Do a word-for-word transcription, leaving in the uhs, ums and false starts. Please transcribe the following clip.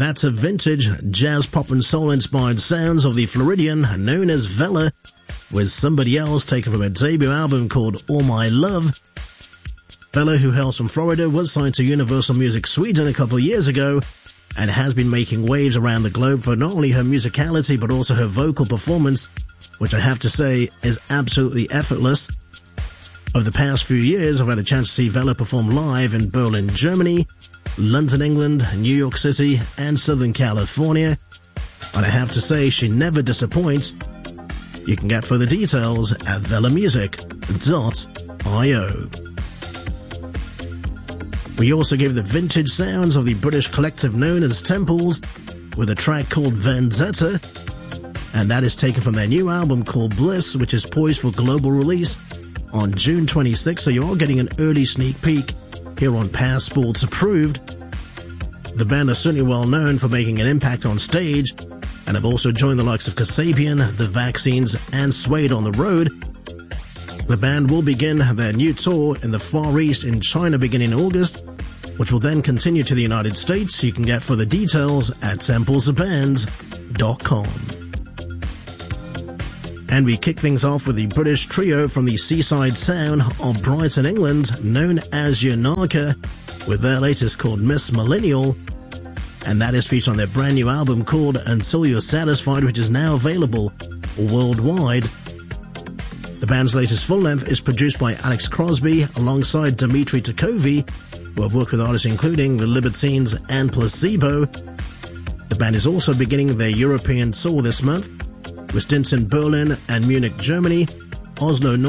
That's a vintage jazz, pop and soul inspired sounds of the Floridian known as Vela, with Somebody Else taken from a debut album called All My Love. Vela, who hails from Florida, was signed to Universal Music Sweden a couple of years ago and has been making waves around the globe for not only her musicality but also her vocal performance, which I have to say is absolutely effortless. Over the past few years, I've had a chance to see Vela perform live in Berlin, Germany, London, England, New York City, and Southern California. And I have to say, she never disappoints. You can get further details at vela music dot io. We also gave the vintage sounds of the British collective known as Temples with a track called Vendetta, and that is taken from their new album called Bliss, which is poised for global release on June twenty-sixth, so you are getting an early sneak peek here on Passports Approved. The band are certainly well known for making an impact on stage, and have also joined the likes of Kasabian, The Vaccines, and Suede on the road. The band will begin their new tour in the Far East in China beginning in August, which will then continue to the United States. You can get further details at temples of bands dot com. And we kick things off with the British trio from the seaside town of Brighton, England, known as Yanaka, with their latest called Miss Millennial, and that is featured on their brand new album called Until You're Satisfied, which is now available worldwide. The band's latest full length is produced by Alex Crosby alongside Dimitri Takovi, who have worked with artists including The Libertines and Placebo. The band is also beginning their European tour this month, with stints in Berlin and Munich, Germany, Oslo, North